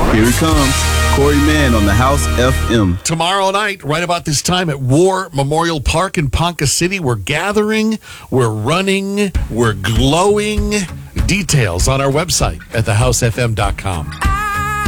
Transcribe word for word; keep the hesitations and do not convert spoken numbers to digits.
Here he comes. Corey Mann on the House F M. Tomorrow night, right about this time at War Memorial Park in Ponca City, we're gathering, we're running, we're glowing. Details on our website at the house f m dot com.